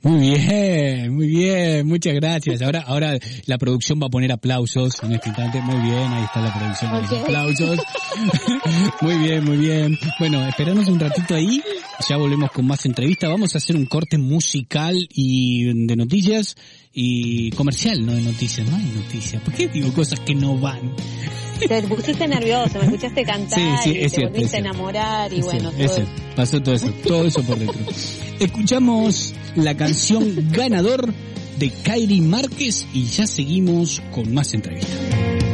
Muy bien, muchas gracias. Ahora la producción va a poner aplausos en este instante. Muy bien, ahí está la producción con los aplausos. Muy bien. Bueno, esperanos un ratito ahí, ya volvemos con más entrevistas. Vamos a hacer un corte musical y de noticias y comercial, no de noticias, no hay noticias. ¿Por qué digo cosas que no van? Te pusiste nervioso, me escuchaste cantar sí, y te volviste a enamorar y bueno, pasó todo eso por dentro. Escuchamos la canción Ganador de Kairi Márquez y ya seguimos con más entrevistas.